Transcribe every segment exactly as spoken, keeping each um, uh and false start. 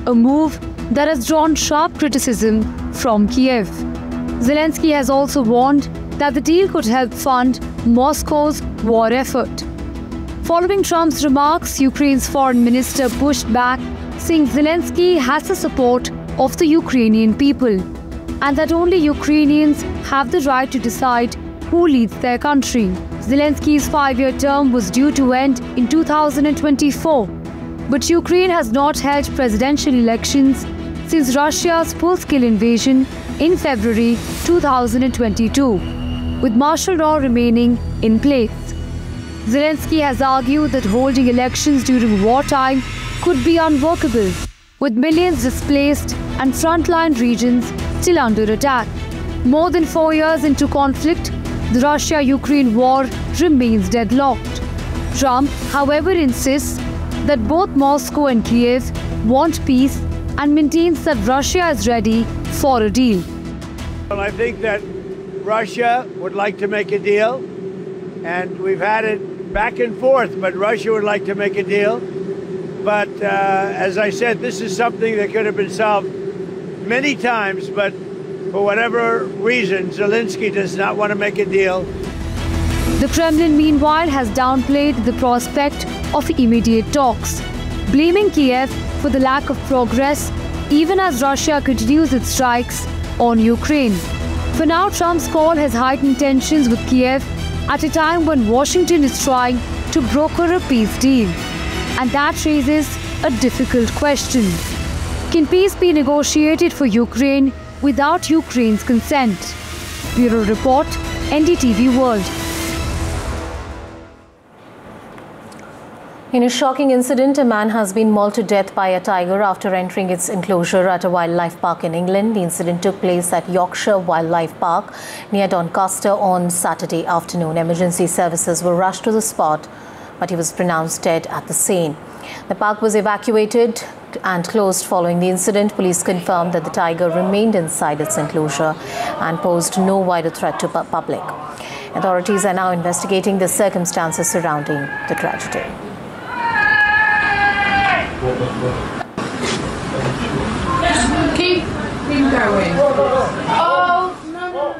a move that has drawn sharp criticism from Kiev. Zelensky has also warned that the deal could help fund Moscow's war effort. Following Trump's remarks, Ukraine's foreign minister pushed back, saying Zelensky has the support of the Ukrainian people and that only Ukrainians have the right to decide who leads their country. Zelensky's five-year term was due to end in two thousand twenty-four, but Ukraine has not held presidential elections since Russia's full-scale invasion in February two thousand twenty-two, with martial law remaining in place. Zelensky has argued that holding elections during wartime could be unworkable, with millions displaced and frontline regions still under attack. More than four years into conflict, the Russia-Ukraine war remains deadlocked. Trump, however, insists that both Moscow and Kiev want peace and maintains that Russia is ready for a deal. Well, I think that Russia would like to make a deal, and we've had it back and forth, but Russia would like to make a deal. But uh, as I said, this is something that could have been solved many times, but for whatever reason, Zelensky does not want to make a deal. The Kremlin, meanwhile, has downplayed the prospect of immediate talks, blaming Kiev for the lack of progress, even as Russia continues its strikes on Ukraine. For now, Trump's call has heightened tensions with Kiev at a time when Washington is trying to broker a peace deal. And that raises a difficult question. Can peace be negotiated for Ukraine without Ukraine's consent? Bureau Report, N D T V World. In a shocking incident, a man has been mauled to death by a tiger after entering its enclosure at a wildlife park in England. The incident took place at Yorkshire Wildlife Park near Doncaster on Saturday afternoon. Emergency services were rushed to the spot, but he was pronounced dead at the scene. The park was evacuated and closed following the incident. Police confirmed that the tiger remained inside its enclosure and posed no wider threat to the public. Authorities are now investigating the circumstances surrounding the tragedy. Keep him going. Oh, no, no, no, no.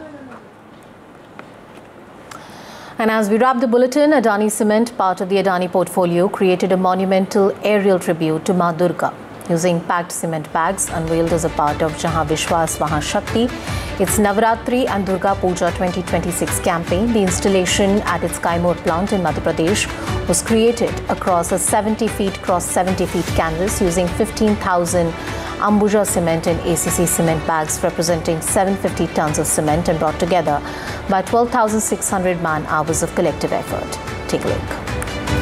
And as we wrap the bulletin, Adani Cement, part of the Adani portfolio, created a monumental aerial tribute to Ma Durga using packed cement bags unveiled as a part of Jahan Vishwas Wahan Shakti, its Navaratri and Durga Puja twenty twenty-six campaign. The installation at its Kaimur plant in Madhya Pradesh was created across a seventy feet cross seventy feet canvas using fifteen thousand Ambuja cement and A C C cement bags representing seven hundred fifty tons of cement and brought together by twelve thousand six hundred man hours of collective effort. Take a look.